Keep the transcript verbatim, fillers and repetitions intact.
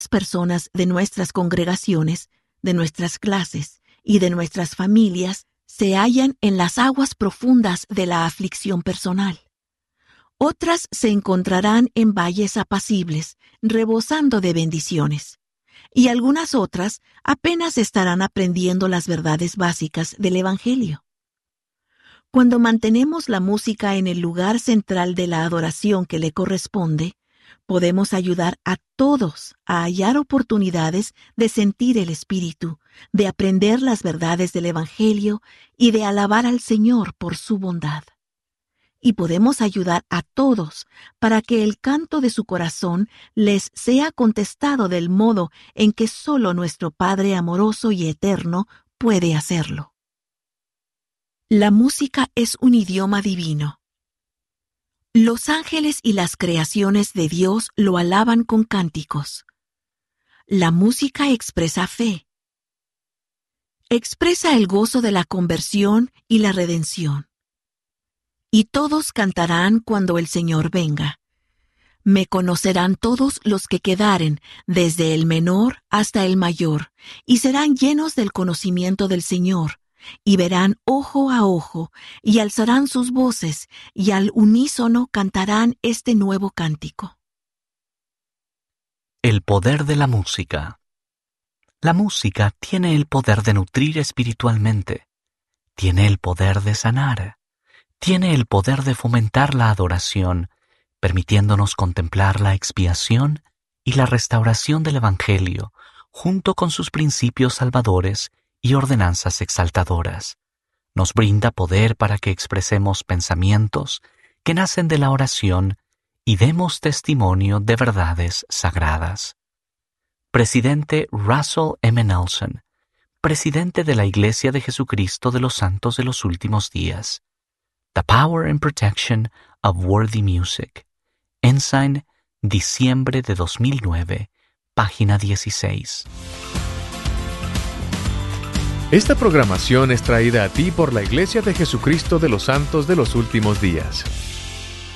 muchas personas de nuestras congregaciones, de nuestras clases y de nuestras familias se hallan en las aguas profundas de la aflicción personal. Otras se encontrarán en valles apacibles, rebosando de bendiciones. Y algunas otras apenas estarán aprendiendo las verdades básicas del Evangelio. Cuando mantenemos la música en el lugar central de la adoración que le corresponde, podemos ayudar a todos a hallar oportunidades de sentir el Espíritu, de aprender las verdades del Evangelio y de alabar al Señor por su bondad. Y podemos ayudar a todos para que el canto de su corazón les sea contestado del modo en que solo nuestro Padre amoroso y eterno puede hacerlo. La música es un idioma divino. Los ángeles y las creaciones de Dios lo alaban con cánticos. La música expresa fe. Expresa el gozo de la conversión y la redención. Y todos cantarán cuando el Señor venga. Me conocerán todos los que quedaren, desde el menor hasta el mayor, y serán llenos del conocimiento del Señor, y verán ojo a ojo, y alzarán sus voces, y al unísono cantarán este nuevo cántico. El poder de la música. La música tiene el poder de nutrir espiritualmente, tiene el poder de sanar, tiene el poder de fomentar la adoración, permitiéndonos contemplar la expiación y la restauración del Evangelio, junto con sus principios salvadores y ordenanzas exaltadoras. Nos brinda poder para que expresemos pensamientos que nacen de la oración y demos testimonio de verdades sagradas. Presidente Russell M. Nelson, presidente de la Iglesia de Jesucristo de los Santos de los Últimos Días. The Power and Protection of Worthy Music. Ensign, diciembre de dos mil nueve, página dieciséis. Esta programación es traída a ti por la Iglesia de Jesucristo de los Santos de los Últimos Días.